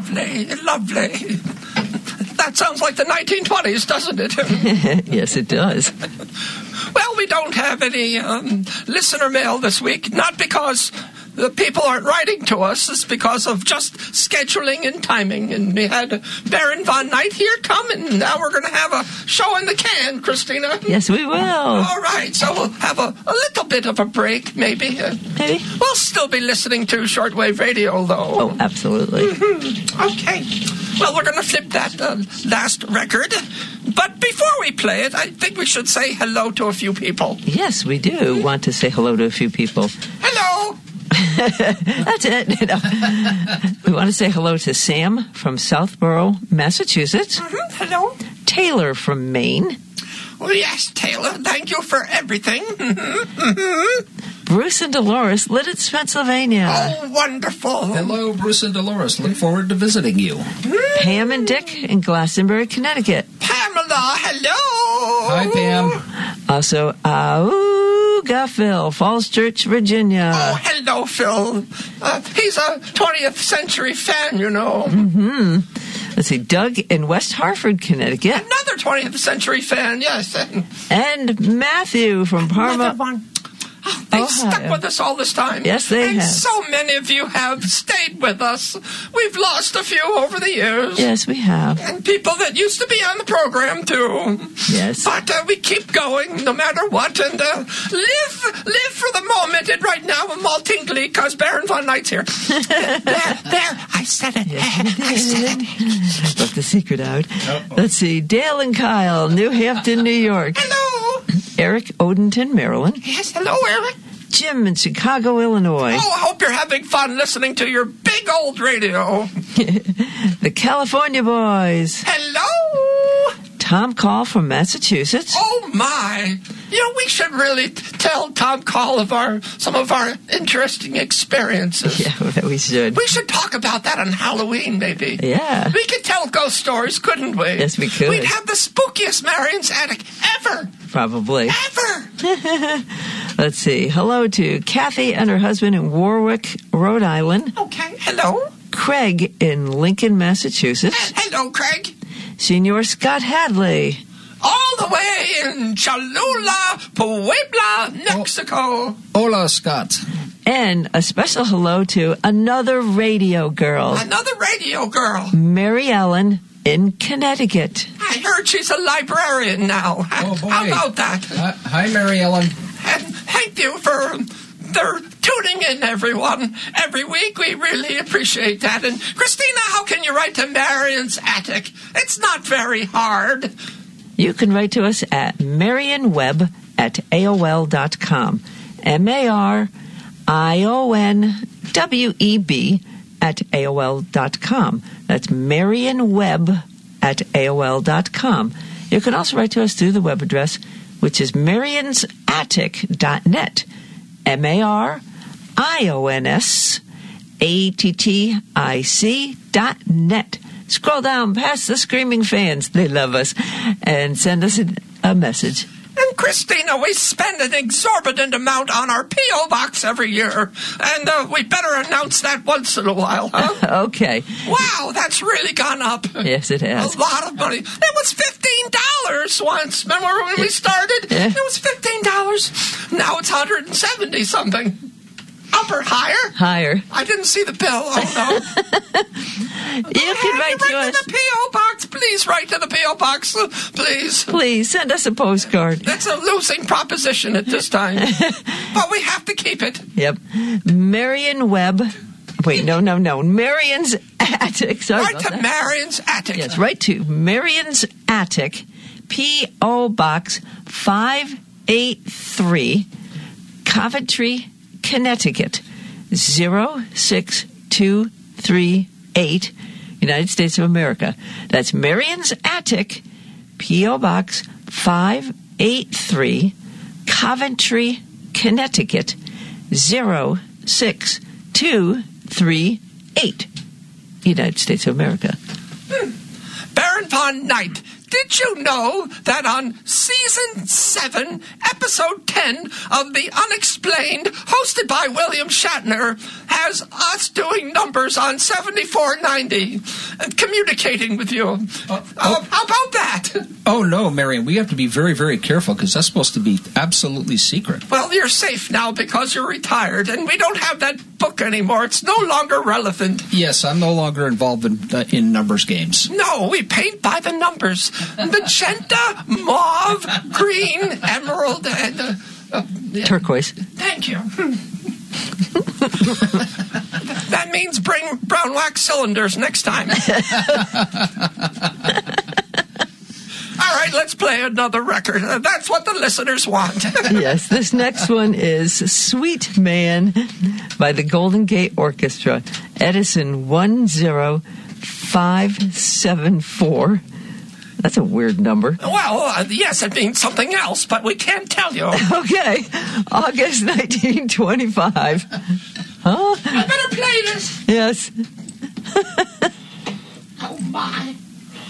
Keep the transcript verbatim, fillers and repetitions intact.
Lovely, lovely. That sounds like the nineteen twenties, doesn't it? Yes, it does. Well, we don't have any um, listener mail this week, not because the people aren't writing to us, it's because of just scheduling and timing. And we had Baron von Knight here come, and now we're going to have a show in the can, Christina. Yes, we will. All right, so we'll have a, a little bit of a break, maybe. Uh, Maybe. We'll still be listening to shortwave radio, though. Oh, absolutely. Mm-hmm. Okay. Well, we're going to flip that uh, last record. But before we play it, I think we should say hello to a few people. Yes, we do want to say hello to a few people. Hello. That's it. You know. We want to say hello to Sam from Southborough, Massachusetts. Mm-hmm. Hello. Taylor from Maine. Oh, yes, Taylor. Thank you for everything. Mm-hmm. Mm-hmm. Bruce and Dolores, Lidditz, Pennsylvania. Oh, wonderful. Hello, Bruce and Dolores. Look forward to visiting you. Mm. Pam and Dick in Glastonbury, Connecticut. Pamela, hello. Hi, Pam. Also, Auga Phil, Falls Church, Virginia. Oh, hello, Phil. Uh, he's a twentieth century fan, you know. Mm-hmm. Let's see, Doug in West Hartford, Connecticut. Another twentieth century fan, yes. And Matthew from Parma. Another one. Oh, they've Ohio. stuck with us all this time. Yes, they and have. so many of you have stayed with us. We've lost a few over the years. Yes, we have. And people that used to be on the program, too. Yes. But uh, we keep going no matter what. And uh, live live for the moment. And right now, I'm all tingly because Baron von Knight's here. there, there. I said it. Yes, I said it. Left the secret out. Uh-oh. Let's see, Dale and Kyle, New Hampton, New York. Hello. Eric Odenton, Maryland. Yes, hello, Eric. Jim in Chicago, Illinois. Oh, I hope you're having fun listening to your big old radio. The California Boys. Hello. Tom Call from Massachusetts. Oh, my. You know, we should really tell Tom Call of our some of our interesting experiences. Yeah, we should. We should talk about that on Halloween, maybe. Yeah. We could tell ghost stories, couldn't we? Yes, we could. We'd have the spookiest Marion's Attic ever. Probably. Ever. Let's see. Hello to Kathy and her husband in Warwick, Rhode Island. Okay, hello. Craig in Lincoln, Massachusetts. Hello, Craig. Senior Scott Hadley. All the way in Cholula, Puebla, Mexico. Hola, Scott. And a special hello to another radio girl, Another radio girl. Mary Ellen in Connecticut. I heard she's a librarian now. Oh, boy. How about that? Uh, hi, Mary Ellen. And thank you for their tuning in, everyone. Every week, we really appreciate that. And Christina, how can you write to Marion's Attic? It's not very hard. You can write to us at marionweb at A O L dot com. M A R I O N W E B at A O L dot com. That's marionweb at A O L dot com. You can also write to us through the web address, which is marions attic dot net. M A R I O N S A T T I C dot net. Scroll down past the screaming fans. They love us. And send us a, a message. And Christina, we spend an exorbitant amount on our P O box every year. And uh, we better announce that once in a while, huh? Okay. Wow, that's really gone up. Yes, it has. A lot of money. It was fifteen dollars once. Remember when we started? Yeah. It was fifteen dollars. Now it's one hundred seventy something. Up or higher? Higher. I didn't see the bill. Oh, no. You can write to write us. to the P O box. Please write to the P O box. uh, Please. Please send us a postcard. That's a losing proposition at this time. But we have to keep it. Yep. Marion Webb. Wait, no, no, no. Marion's Attic. Sorry Right about to that. Marion's Attic. Yes, right to Marion's Attic, P O Box five eight three, Coventry, Connecticut, zero six two three eight, United States of America. That's Marion's Attic, P O Box five eight three, Coventry, Connecticut, zero six two three eight, United States of America. Baron von Knight, Did you know that on season seven, episode ten of The Unexplained, hosted by William Shatner, has us doing numbers on seventy-four ninety and communicating with you? Uh, uh, how about that? Oh, no, Marion, we have to be very, very careful because that's supposed to be absolutely secret. Well, you're safe now because you're retired, and we don't have that book anymore. It's no longer relevant. Yes, I'm no longer involved in, uh, in numbers games. No, we paint by the numbers. Magenta, mauve, green, emerald, and... Uh, uh, yeah. Turquoise. Thank you. That means bring brown wax cylinders next time. All right, let's play another record. Uh, That's what the listeners want. Yes, this next one is Sweet Man by the Golden Gate Orchestra, Edison one zero five seven four. That's a weird number. Well, uh, yes, it means something else, but we can't tell you. Okay, August nineteen twenty-five. Huh? I better play this. Yes. Oh, my.